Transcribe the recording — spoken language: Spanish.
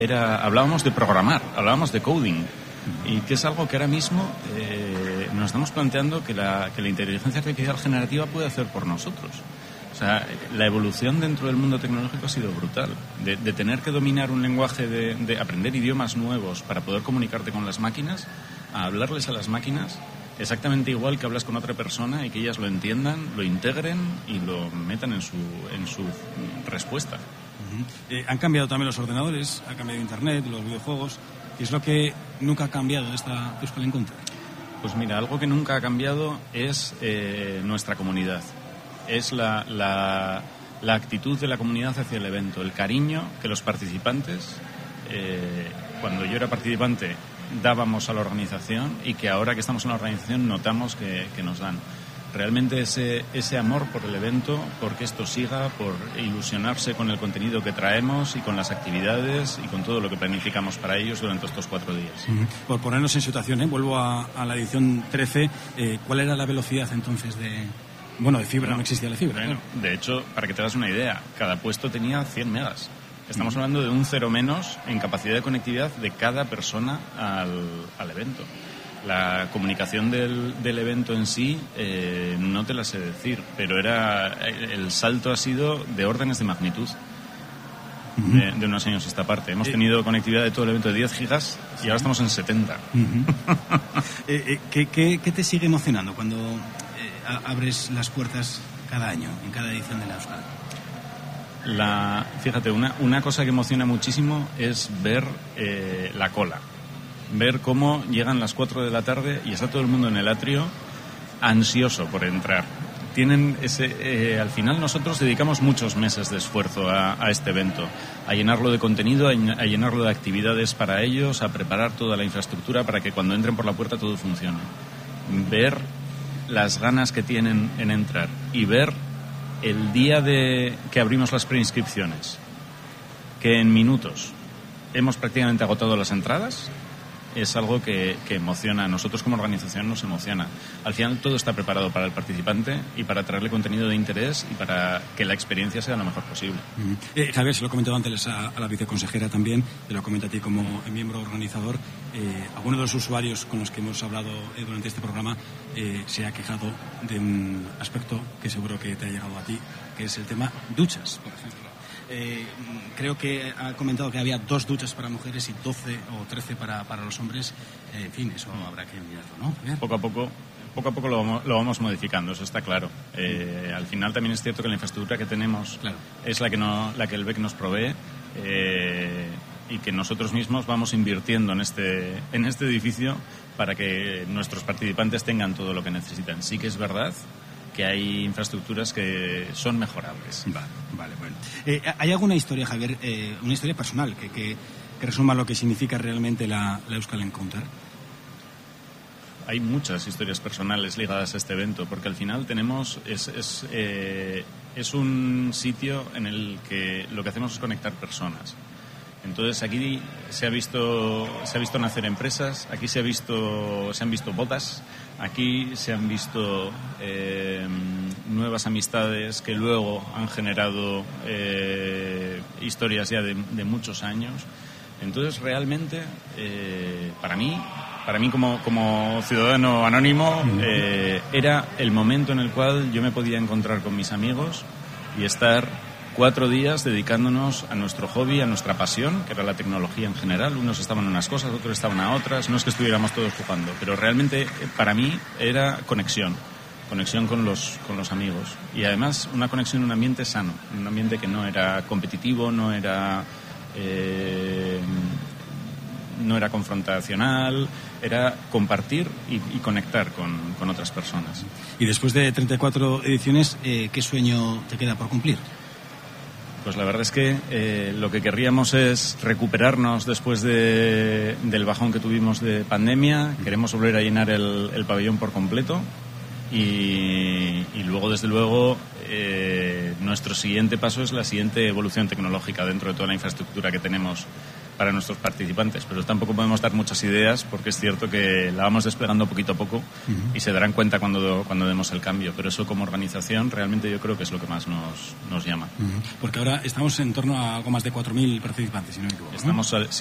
hablábamos de programar, hablábamos de coding, y que es algo que ahora mismo nos estamos planteando que la inteligencia artificial generativa puede hacer por nosotros. O sea, la evolución dentro del mundo tecnológico ha sido brutal. De tener que dominar un lenguaje, de aprender idiomas nuevos para poder comunicarte con las máquinas, a hablarles a las máquinas exactamente igual que hablas con otra persona y que ellas lo entiendan, lo integren y lo metan en su respuesta. Han cambiado también los ordenadores, ha cambiado Internet, los videojuegos. ¿Qué es lo que nunca ha cambiado de esta Euskal Encounter? Pues mira, algo que nunca ha cambiado es nuestra comunidad. Es la actitud de la comunidad hacia el evento, el cariño que los participantes, cuando yo era participante, dábamos a la organización y que ahora que estamos en la organización notamos que nos dan. Realmente ese amor por el evento, porque esto siga, por ilusionarse con el contenido que traemos y con las actividades y con todo lo que planificamos para ellos durante estos 4 días. Por ponernos en situación, vuelvo a la edición 13, ¿cuál era la velocidad entonces de fibra? No existía la fibra. Bueno, de hecho, para que te hagas una idea, cada puesto tenía 100 megas. Estamos hablando de un 0 menos en capacidad de conectividad de cada persona al evento. La comunicación del evento en sí no te la sé decir, pero el salto ha sido de órdenes de magnitud de unos años a esta parte. Hemos tenido conectividad de todo el evento de 10 gigas y ahora estamos en 70. ¿Qué te sigue emocionando cuando abres las puertas cada año, en cada edición de la Euskal? Fíjate, una cosa que emociona muchísimo es ver la cola. Ver cómo llegan las 4 de la tarde y está todo el mundo en el atrio ansioso por entrar. Al final nosotros dedicamos muchos meses de esfuerzo a este evento, a llenarlo de contenido, a llenarlo de actividades para ellos, a preparar toda la infraestructura para que cuando entren por la puerta todo funcione. Ver las ganas que tienen en entrar y ver el día que abrimos las preinscripciones, que en minutos hemos prácticamente agotado las entradas, es algo que emociona. A nosotros como organización nos emociona. Al final todo está preparado para el participante y para traerle contenido de interés y para que la experiencia sea lo mejor posible. Javier, se lo he comentado antes a la viceconsejera también, te lo comento a ti como miembro organizador. Alguno de los usuarios con los que hemos hablado durante este programa se ha quejado de un aspecto que seguro que te ha llegado a ti, que es el tema duchas, por ejemplo. Creo que ha comentado que había 2 duchas para mujeres y 12 o 13 para los hombres. En fin, eso habrá que mirarlo, ¿no, Javier? Poco a poco lo vamos modificando, eso está claro. Al final también es cierto que la infraestructura que tenemos es la que el BEC nos provee y que nosotros mismos vamos invirtiendo en este edificio para que nuestros participantes tengan todo lo que necesitan. Sí que es verdad que hay infraestructuras que son mejorables. Vale, bueno. ¿Hay alguna historia, Javier, una historia personal que resuma lo que significa realmente la Euskal Encounter? Hay muchas historias personales ligadas a este evento, porque al final es un sitio en el que lo que hacemos es conectar personas. Entonces aquí se ha visto nacer empresas, aquí se han visto bodas, aquí se han visto nuevas amistades que luego han generado historias ya de muchos años. Entonces realmente para mí como ciudadano anónimo era el momento en el cual yo me podía encontrar con mis amigos y estar 4 días dedicándonos a nuestro hobby, a nuestra pasión, que era la tecnología en general. Unos estaban en unas cosas, otros estaban a otras. No es que estuviéramos todos jugando, pero realmente para mí era conexión con los amigos. Y además una conexión en un ambiente sano, en un ambiente que no era competitivo, no era confrontacional, era compartir y conectar con otras personas. Y después de 34 ediciones, ¿qué sueño te queda por cumplir? Pues la verdad es que lo que querríamos es recuperarnos después del bajón que tuvimos de pandemia. Queremos volver a llenar el pabellón por completo y luego, desde luego, nuestro siguiente paso es la siguiente evolución tecnológica dentro de toda la infraestructura que tenemos para nuestros participantes, pero tampoco podemos dar muchas ideas porque es cierto que la vamos desplegando poquito a poco y se darán cuenta cuando demos el cambio, pero eso como organización realmente yo creo que es lo que más nos llama. Porque ahora estamos en torno a algo más de 4.000 participantes, si no me equivoco, ¿no? Estamos